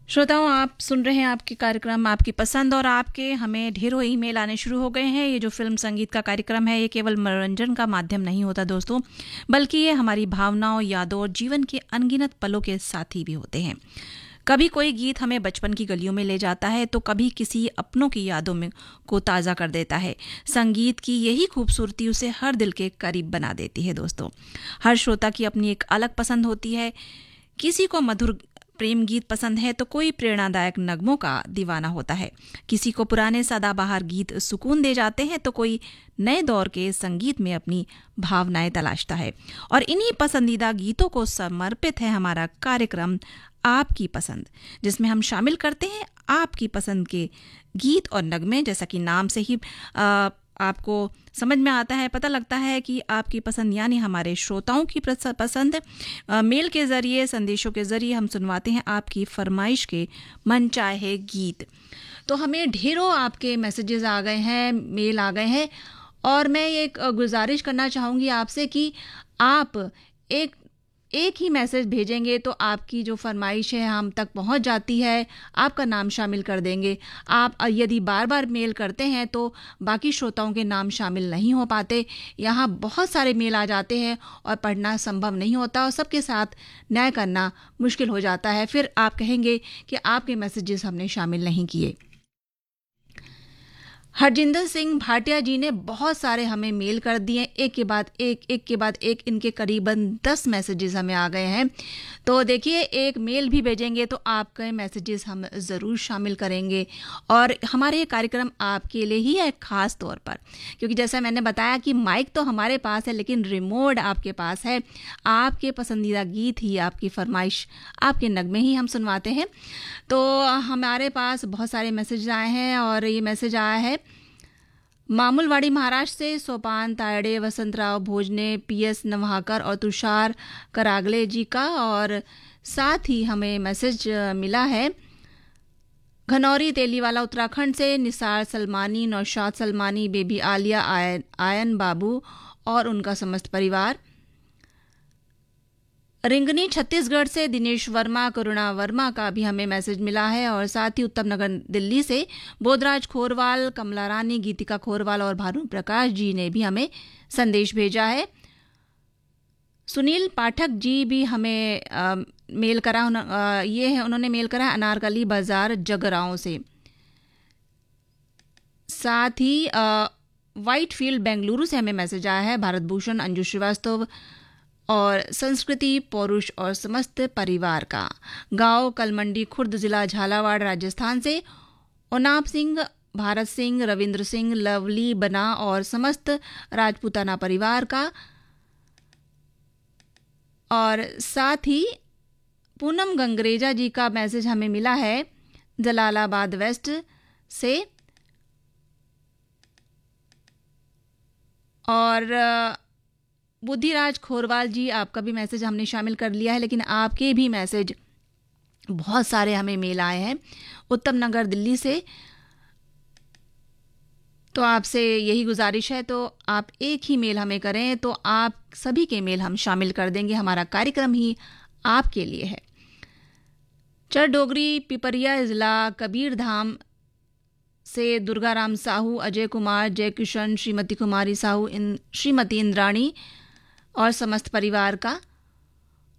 श्रोताओं, आप सुन रहे हैं आपके कार्यक्रम आपकी पसंद और आपके हमें ढेरों ईमेल आने शुरू हो गए हैं। ये जो फिल्म संगीत का कार्यक्रम है, ये केवल मनोरंजन का माध्यम नहीं होता दोस्तों, बल्कि ये हमारी भावनाओं, यादों और जीवन के अनगिनत पलों के साथी भी होते हैं। कभी कोई गीत हमें बचपन की गलियों में ले जाता है, तो कभी किसी अपनों की यादों में को ताज़ा कर देता है। संगीत की यही खूबसूरती उसे हर दिल के करीब बना देती है दोस्तों। हर श्रोता की अपनी एक अलग पसंद होती है। किसी को मधुर प्रेम गीत पसंद है तो कोई प्रेरणादायक नगमों का दीवाना होता है। किसी को पुराने सदाबहार गीत सुकून दे जाते हैं तो कोई नए दौर के संगीत में अपनी भावनाएं तलाशता है। और इन्हीं पसंदीदा गीतों को समर्पित है हमारा कार्यक्रम आपकी पसंद, जिसमें हम शामिल करते हैं आपकी पसंद के गीत और नगमे। जैसा कि नाम से ही आपको समझ में आता है, पता लगता है कि आपकी पसंद यानी हमारे श्रोताओं की पसंद। मेल के ज़रिए, संदेशों के ज़रिए हम सुनवाते हैं आपकी फरमाइश के मनचाहे गीत। तो हमें ढेरों आपके मैसेजेस आ गए हैं, मेल आ गए हैं, और मैं एक गुजारिश करना चाहूँगी आपसे कि आप एक ही मैसेज भेजेंगे तो आपकी जो फरमाइश है हम तक पहुंच जाती है, आपका नाम शामिल कर देंगे। आप यदि बार बार मेल करते हैं तो बाकी श्रोताओं के नाम शामिल नहीं हो पाते। यहाँ बहुत सारे मेल आ जाते हैं और पढ़ना संभव नहीं होता और सबके साथ न्याय करना मुश्किल हो जाता है। फिर आप कहेंगे कि आपके मैसेजेस हमने शामिल नहीं किए। हरजिंदर सिंह भाटिया जी ने बहुत सारे हमें मेल कर दिए, एक के बाद एक, इनके करीबन 10 मैसेजेस हमें आ गए हैं। तो देखिए, एक मेल भी भेजेंगे तो आपके मैसेजेस हम ज़रूर शामिल करेंगे और हमारे ये कार्यक्रम आपके लिए ही है ख़ास तौर पर, क्योंकि जैसा मैंने बताया कि माइक तो हमारे पास है लेकिन रिमोट आपके पास है। आपके पसंदीदा गीत ही, आपकी फरमाइश, आपके नगमे ही हम सुनवाते हैं। तो हमारे पास बहुत सारे मैसेज आए हैं और ये मैसेज आया है मामूलवाड़ी महाराष्ट्र से सोपान तायड़े, वसंतराव भोजने, पीएस नवहाकर और तुषार करागले जी का। और साथ ही हमें मैसेज मिला है घनौरी तेलीवाला उत्तराखंड से निसार सलमानी, नौशाद सलमानी, बेबी आलिया, आयन बाबू और उनका समस्त परिवार। रिंगनी छत्तीसगढ़ से दिनेश वर्मा, करुणा वर्मा का भी हमें मैसेज मिला है। और साथ ही उत्तम नगर दिल्ली से बोधराज खोरवाल, कमला रानी, गीतिका खोरवाल और भानु प्रकाश जी ने भी हमें संदेश भेजा है। सुनील पाठक जी भी हमें मेल करा, उन्होंने मेल करा है अनारकली बाजार जगरांव से। साथ ही व्हाइटफील्ड बेंगलुरु से हमें मैसेज आया है भारत भूषण, अंजू श्रीवास्तव और संस्कृति पौरुष और समस्त परिवार का। गांव कलमंडी खुर्द, जिला झालावाड़, राजस्थान से ओनाप सिंह, भारत सिंह, रविंद्र सिंह, लवली बना और समस्त राजपूताना परिवार का। और साथ ही पूनम गंगरेजा जी का मैसेज हमें मिला है जलालाबाद वेस्ट से। और बुद्धिराज खोरवाल जी, आपका भी मैसेज हमने शामिल कर लिया है, लेकिन आपके भी मैसेज बहुत सारे हमें मेल आए हैं उत्तम नगर दिल्ली से। तो आपसे यही गुजारिश है, तो आप एक ही मेल हमें करें तो आप सभी के मेल हम शामिल कर देंगे। हमारा कार्यक्रम ही आपके लिए है। चर डोगरी पिपरिया जिला कबीरधाम से दुर्गाराम साहू, अजय कुमार, जय किशन, श्रीमती कुमारी साहू, श्रीमती इंद्राणी और समस्त परिवार का।